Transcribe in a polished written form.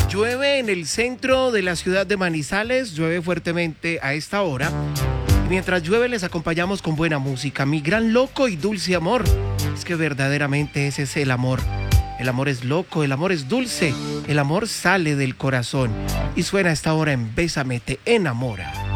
Llueve en el centro de la ciudad de Manizales, llueve fuertemente a esta hora. Y mientras llueve les acompañamos con buena música. Mi gran loco y dulce amor. Es que verdaderamente ese es el amor. El amor es loco, el amor es dulce, el amor sale del corazón. Y suena a esta hora en Bésame, te enamora.